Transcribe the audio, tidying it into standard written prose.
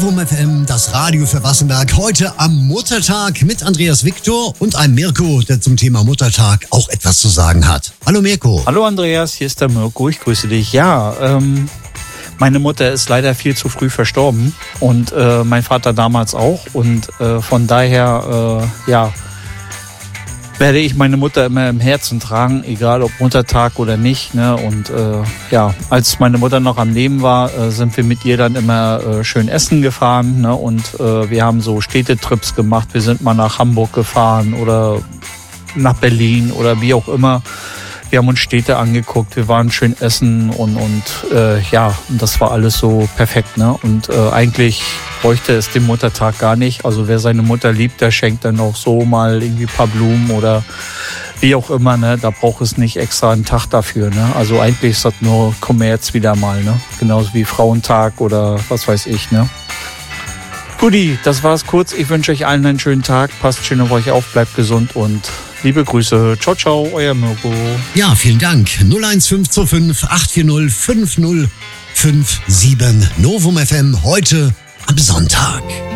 Novum FM, das Radio für Wassenberg. Heute am Muttertag mit Andreas Victor und einem Mirko, der zum Thema Muttertag auch etwas zu sagen hat. Hallo Mirko. Hallo Andreas, hier ist der Mirko, ich grüße dich. Ja, meine Mutter ist leider viel zu früh verstorben und mein Vater damals auch. Und von daher, werde ich meine Mutter immer im Herzen tragen, egal ob Muttertag oder nicht. Ne? Und als meine Mutter noch am Leben war, sind wir mit ihr dann immer schön essen gefahren. Ne? Und wir haben so Städtetrips gemacht. Wir sind mal nach Hamburg gefahren oder nach Berlin oder wie auch immer. Wir haben uns Städte angeguckt, wir waren schön essen und das war alles so perfekt. Ne? Und eigentlich bräuchte es den Muttertag gar nicht. Also wer seine Mutter liebt, der schenkt dann auch so mal irgendwie ein paar Blumen oder wie auch immer. Ne? Da braucht es nicht extra einen Tag dafür. Ne? Also eigentlich ist das nur Kommerz wieder mal. Ne? Genauso wie Frauentag oder was weiß ich. Ne? Guti, das war's kurz. Ich wünsche euch allen einen schönen Tag. Passt schön auf euch auf, bleibt gesund und liebe Grüße. Ciao, ciao, euer Mirko. Ja, vielen Dank. 01525 840 5057 Novum FM heute am Sonntag.